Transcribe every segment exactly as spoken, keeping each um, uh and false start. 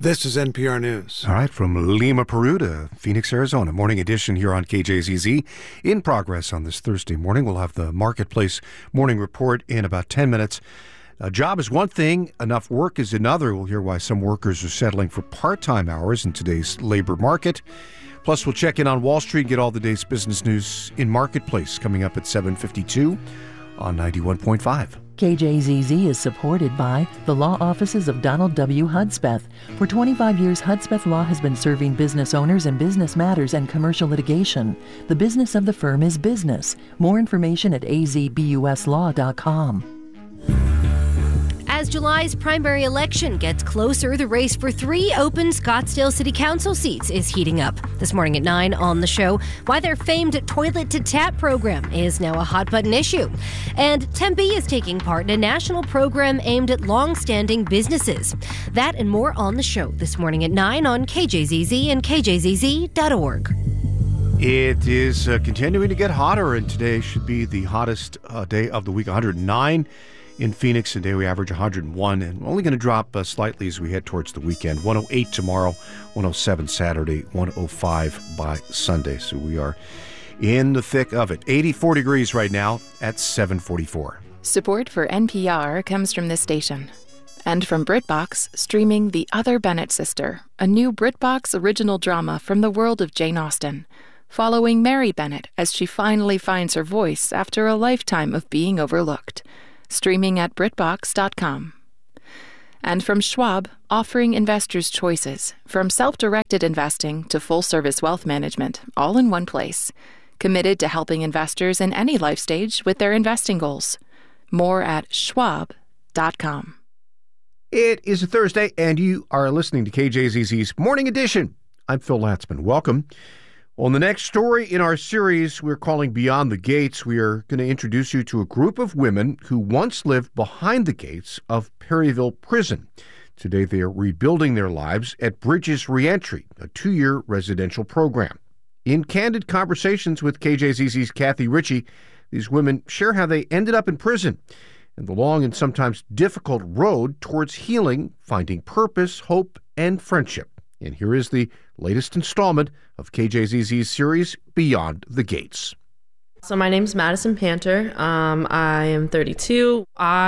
This is N P R News. All right, from Lima, Peru to Phoenix, Arizona. Morning edition here on K J Z Z. In progress on this Thursday morning. We'll have the Marketplace Morning Report in about ten minutes. A job is one thing, enough work is another. We'll hear why some workers are settling for part-time hours in today's labor market. Plus, we'll check in on Wall Street and get all the day's business news in Marketplace coming up at seven fifty-two on ninety-one point five. K J Z Z is supported by the law offices of Donald W. Hudspeth. For twenty-five years, Hudspeth Law has been serving business owners in business matters and commercial litigation. The business of the firm is business. More information at a z b u s law dot com. As July's primary election gets closer, the race for three open Scottsdale City Council seats is heating up. This morning at nine on the show, why their famed toilet-to-tap program is now a hot-button issue. And Tempe is taking part in a national program aimed at long-standing businesses. That and more on the show this morning at nine on K J Z Z and k j z z dot org. It is uh, continuing to get hotter, and today should be the hottest uh, day of the week, one hundred nine. In Phoenix today, we average one hundred one, and only going to drop uh, slightly as we head towards the weekend. one oh eight tomorrow, one oh seven Saturday, one oh five by Sunday. So we are in the thick of it. eighty-four degrees right now at seven forty-four. Support for N P R comes from this station. And from BritBox, streaming The Other Bennett Sister, a new BritBox original drama from the world of Jane Austen, following Mary Bennett as she finally finds her voice after a lifetime of being overlooked. Streaming at brit box dot com. And from Schwab, offering investors choices, from self-directed investing to full-service wealth management, all in one place. Committed to helping investors in any life stage with their investing goals. More at schwab dot com. It is a Thursday, and you are listening to K J Z Z's Morning Edition. I'm Phil Latzman. Welcome. On the next story in our series we're calling Beyond the Gates, we are going to introduce you to a group of women who once lived behind the gates of Perryville Prison. Today they are rebuilding their lives at Bridges Reentry, a two-year residential program. In candid conversations with K J Z Z's Kathy Ritchie, these women share how they ended up in prison and the long and sometimes difficult road towards healing, finding purpose, hope, and friendship. And here is the latest installment of K J Z Z's series, Beyond the Gates. So my name's Madison Panter. Um, I am thirty-two.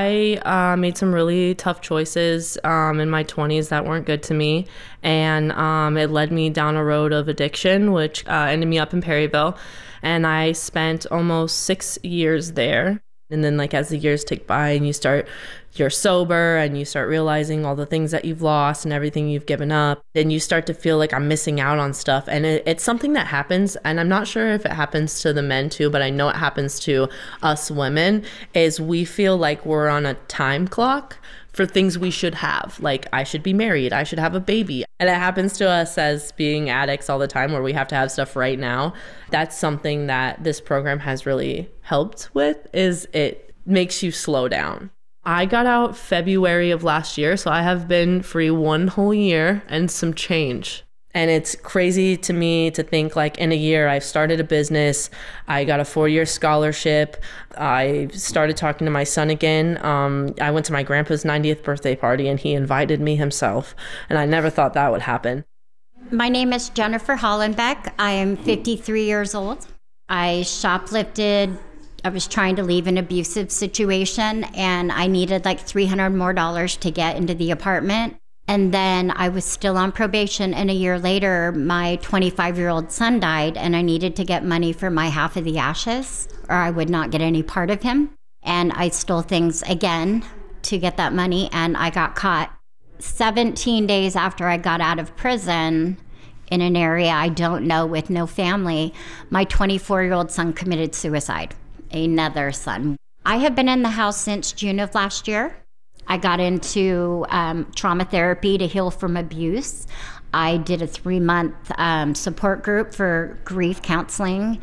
I uh, made some really tough choices um, in my twenties that weren't good to me. And um, it led me down a road of addiction, which uh, ended me up in Perryville. And I spent almost six years there. And then like as the years tick by and you start, you're sober and you start realizing all the things that you've lost and everything you've given up, then you start to feel like I'm missing out on stuff. And it, it's something that happens, and I'm not sure if it happens to the men too, but I know it happens to us women, is we feel like we're on a time clock for things we should have. Like, I should be married, I should have a baby. And it happens to us as being addicts all the time where we have to have stuff right now. That's something that this program has really helped with, is it makes you slow down. I got out February of last year, so I have been free one whole year and some change. And it's crazy to me to think like in a year I've started a business, I got a four-year scholarship, I started talking to my son again. Um, I went to my grandpa's ninetieth birthday party and he invited me himself, and I never thought that would happen. My name is Jennifer Hollenbeck. I am fifty-three years old. I shoplifted. I was trying to leave an abusive situation, and I needed like three hundred more dollars to get into the apartment. And then I was still on probation, and a year later, my twenty-five-year-old son died, and I needed to get money for my half of the ashes, or I would not get any part of him. And I stole things again to get that money, and I got caught seventeen days after I got out of prison in an area I don't know with no family. My twenty-four-year-old son committed suicide, another son. I have been in the house since June of last year. I got into um, trauma therapy to heal from abuse. I did a three-month um, support group for grief counseling,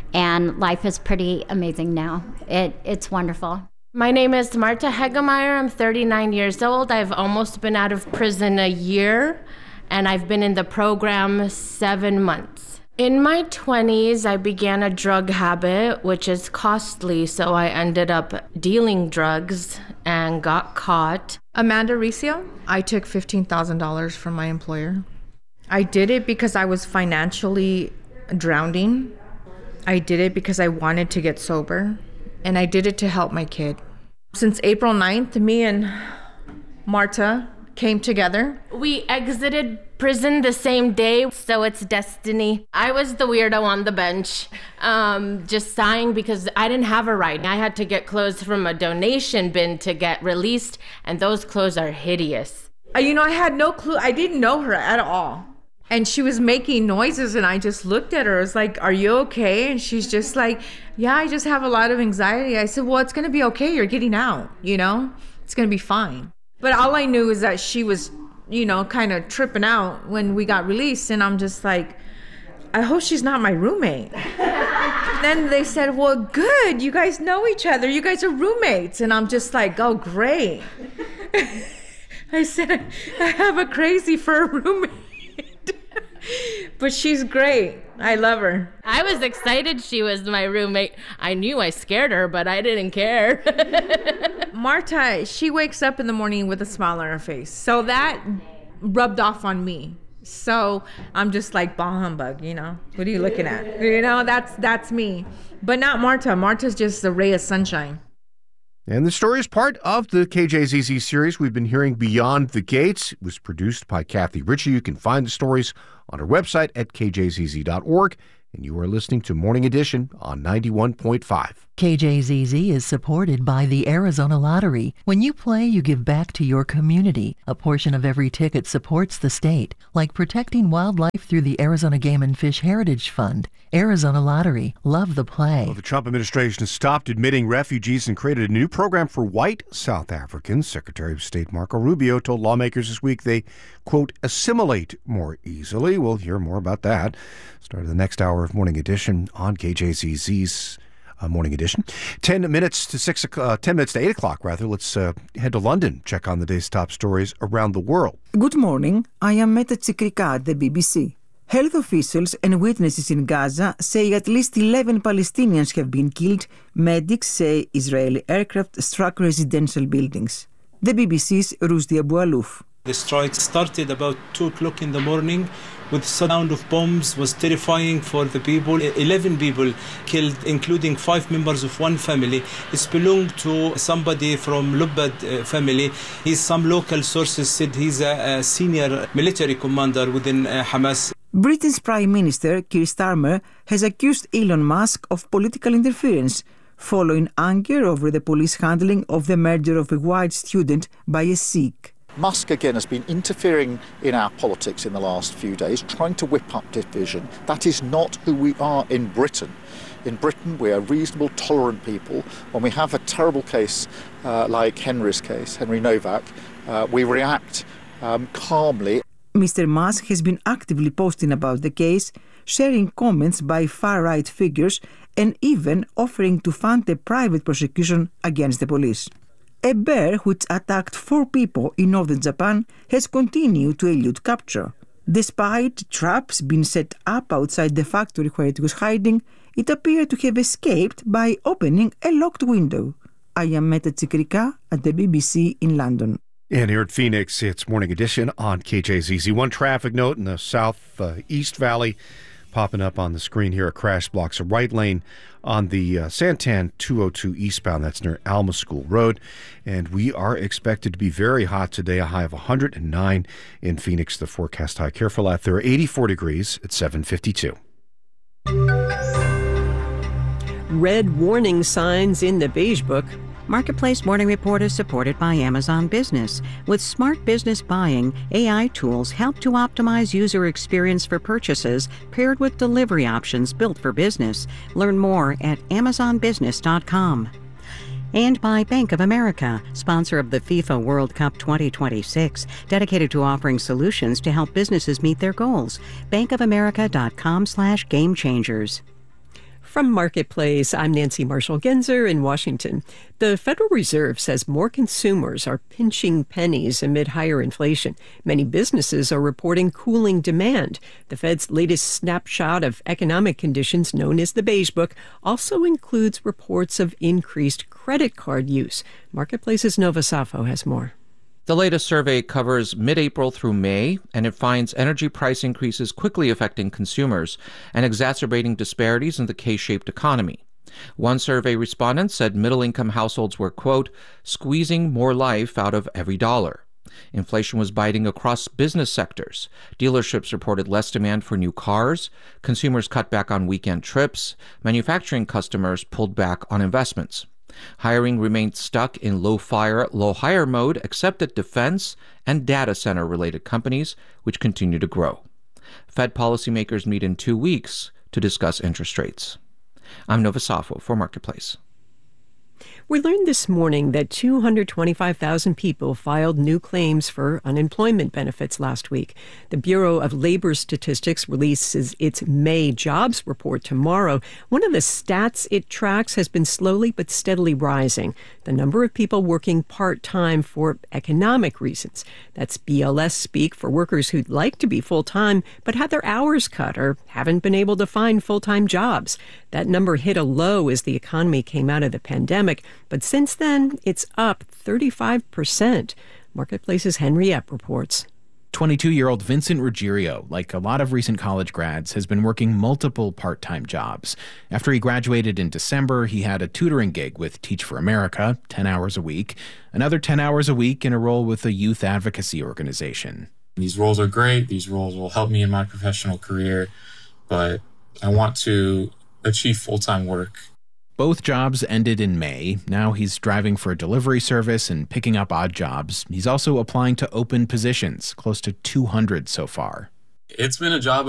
and life is pretty amazing now. It, it's wonderful. My name is Marta Hegemeyer. I'm thirty-nine years old. I've almost been out of prison a year, and I've been in the program seven months. In my twenties, I began a drug habit, which is costly, so I ended up dealing drugs and got caught. Amanda Riccio. I took fifteen thousand dollars from my employer. I did it because I was financially drowning. I did it because I wanted to get sober. And I did it to help my kid. Since April ninth, me and Marta came together. We exited prison the same day, so it's destiny. I was the weirdo on the bench, um, just sighing because I didn't have a right. I had to get clothes from a donation bin to get released, and those clothes are hideous. Uh, you know, I had no clue. I didn't know her at all. And she was making noises, and I just looked at her. I was like, are you okay? And she's just like, yeah, I just have a lot of anxiety. I said, well, it's going to be okay. You're getting out, you know? It's going to be fine. But all I knew is that she was, you know, kind of tripping out when we got released. And I'm just like, I hope she's not my roommate. Then they said, well, good. You guys know each other. You guys are roommates. And I'm just like, oh, great. I said, I have a crazy for a roommate. But she's great. I love her. I was excited she was my roommate. I knew I scared her, but I didn't care. Marta, she wakes up in the morning with a smile on her face. So that rubbed off on me. So I'm just like, bah humbug, you know? What are you looking at? You know, that's that's me. But not Marta. Marta's just a ray of sunshine. And the story is part of the K J Z Z series. We've been hearing Beyond the Gates. It was produced by Kathy Ritchie. You can find the stories on her website at k j z z dot org. And you are listening to Morning Edition on ninety-one point five. K J Z Z is supported by the Arizona Lottery. When you play, you give back to your community. A portion of every ticket supports the state, like protecting wildlife through the Arizona Game and Fish Heritage Fund. Arizona Lottery. Love the play. Well, the Trump administration has stopped admitting refugees and created a new program for white South Africans. Secretary of State Marco Rubio told lawmakers this week they, quote, assimilate more easily. We'll hear more about that. Start of the next hour of Morning Edition on K J Z Z's uh, Morning Edition. Ten minutes to six. Uh, ten minutes to eight o'clock. Rather, let's uh, head to London. Check on the day's top stories around the world. Good morning. I am Meta Tsikrika at the B B C. Health officials and witnesses in Gaza say at least eleven Palestinians have been killed. Medics say Israeli aircraft struck residential buildings. The B B C's Rusdi Abu Alouf. The strike started about two o'clock in the morning with sound of bombs. Was terrifying for the people. eleven people killed, including five members of one family. It's belonged to somebody from Lubbad uh, family. He's, some local sources said he's a, a senior military commander within uh, Hamas. Britain's Prime Minister Keir Starmer has accused Elon Musk of political interference following anger over the police handling of the murder of a white student by a Sikh. Musk, again, has been interfering in our politics in the last few days, trying to whip up division. That is not who we are in Britain. In Britain, we are reasonable, tolerant people. When we have a terrible case uh, like Henry's case, Henry Novak, uh, we react um, calmly. Mister Musk has been actively posting about the case, sharing comments by far-right figures, and even offering to fund a private prosecution against the police. A bear which attacked four people in northern Japan has continued to elude capture. Despite traps being set up outside the factory where it was hiding, it appeared to have escaped by opening a locked window. I am Meta Tsikrika at the B B C in London. And here at Phoenix, it's Morning Edition on K J Z Z. One traffic note in the south uh, East Valley popping up on the screen here. A crash blocks a right lane on the uh, Santan two oh two eastbound. That's near Alma School Road. And we are expected to be very hot today, a high of one hundred nine in Phoenix. The forecast high. Careful out there, eighty-four degrees at seven fifty-two. Red warning signs in the Beige Book. Marketplace Morning Report is supported by Amazon Business. With smart business buying, A I tools help to optimize user experience for purchases paired with delivery options built for business. Learn more at amazon business dot com. And by Bank of America, sponsor of the FIFA World Cup twenty twenty-six, dedicated to offering solutions to help businesses meet their goals. bank of america dot com slash game changers. From Marketplace, I'm Nancy Marshall-Genzer in Washington. The Federal Reserve says more consumers are pinching pennies amid higher inflation. Many businesses are reporting cooling demand. The Fed's latest snapshot of economic conditions, known as the Beige Book, also includes reports of increased credit card use. Marketplace's Nova Safo has more. The latest survey covers mid-April through May, and it finds energy price increases quickly affecting consumers and exacerbating disparities in the K-shaped economy. One survey respondent said middle-income households were, quote, squeezing more life out of every dollar. Inflation was biting across business sectors. Dealerships reported less demand for new cars. Consumers cut back on weekend trips. Manufacturing customers pulled back on investments. Hiring remained stuck in low-fire, low-hire mode, except at defense and data center-related companies, which continue to grow. Fed policymakers meet in two weeks to discuss interest rates. I'm Nova Safo for Marketplace. We learned this morning that two hundred twenty-five thousand people filed new claims for unemployment benefits last week. The Bureau of Labor Statistics releases its May jobs report tomorrow. One of the stats it tracks has been slowly but steadily rising: the number of people working part-time for economic reasons. That's B L S speak for workers who'd like to be full-time but had their hours cut or haven't been able to find full-time jobs. That number hit a low as the economy came out of the pandemic, but since then, it's up thirty-five percent. Marketplace's Henry Epp reports. twenty-two-year-old Vincent Ruggiero, like a lot of recent college grads, has been working multiple part-time jobs. After he graduated in December, he had a tutoring gig with Teach for America, ten hours a week, another ten hours a week in a role with a youth advocacy organization. These roles are great. These roles will help me in my professional career, but I want to achieve full-time work. Both jobs ended in May. Now he's driving for a delivery service and picking up odd jobs. He's also applying to open positions, close to two hundred so far. It's been a job